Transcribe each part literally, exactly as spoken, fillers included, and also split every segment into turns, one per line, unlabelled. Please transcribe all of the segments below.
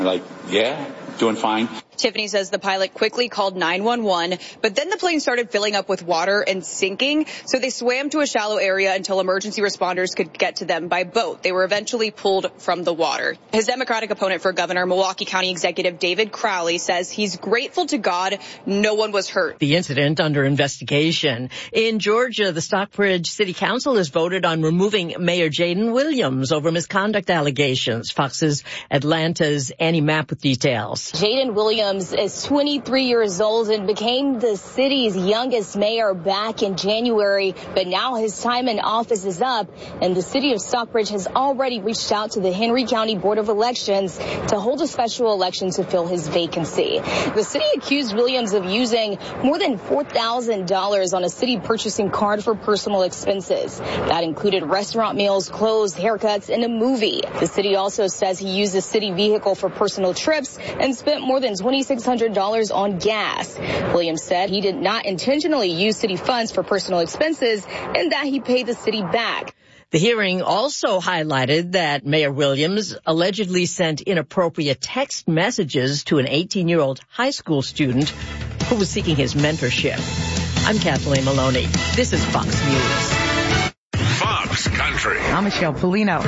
Like, yeah, doing fine.
Tiffany says the pilot quickly called nine one one, but then the plane started filling up with water and sinking, so they swam to a shallow area until emergency responders could get to them by boat. They were eventually pulled from the water. His Democratic opponent for governor, Milwaukee County Executive David Crowley, says he's grateful to God no one was hurt.
The incident under investigation. In Georgia, the Stockbridge City Council has voted on removing Mayor Jaden Williams over misconduct allegations. Fox's Atlanta's Annie Mapp with details.
Jaden Williams is twenty-three years old and became the city's youngest mayor back in January, but now his time in office is up, and the city of Stockbridge has already reached out to the Henry County Board of Elections to hold a special election to fill his vacancy. The city accused Williams of using more than four thousand dollars on a city purchasing card for personal expenses. That included restaurant meals, clothes, haircuts, and a movie. The city also says he used a city vehicle for personal trips and spent more than twenty-six hundred dollars on gas. Williams said he did not intentionally use city funds for personal expenses and that he paid the city back.
The hearing also highlighted that Mayor Williams allegedly sent inappropriate text messages to an eighteen-year-old high school student who was seeking his mentorship. I'm Kathleen Maloney. This is Fox News.
Fox Country.
I'm Michelle Polino.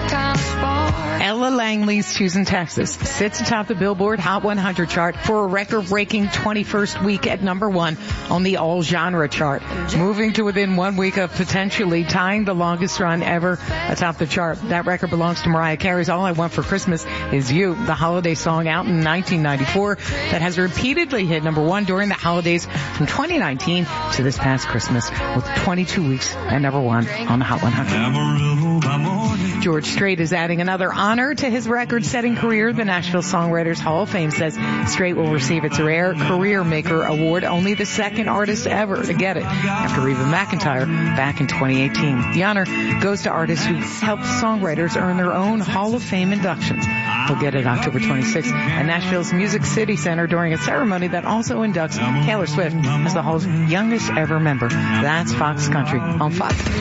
Ella Langley's Choosing Texas sits atop the Billboard Hot one hundred chart for a record-breaking twenty-first week at number one on the all-genre chart, moving to within one week of potentially tying the longest run ever atop the chart. That record belongs to Mariah Carey's All I Want for Christmas Is You, the holiday song out in nineteen ninety-four that has repeatedly hit number one during the holidays from twenty nineteen to this past Christmas, with twenty-two weeks at number one on the Hot one hundred. George Strait is adding another honor to his record-setting career. The Nashville Songwriters Hall of Fame says Strait will receive its rare Career Maker Award, only the second artist ever to get it, after Reba McEntire back in twenty eighteen. The honor goes to artists who helped songwriters earn their own Hall of Fame inductions. They'll get it October twenty-sixth at Nashville's Music City Center during a ceremony that also inducts Taylor Swift as the Hall's youngest ever member. That's Fox Country on Fox.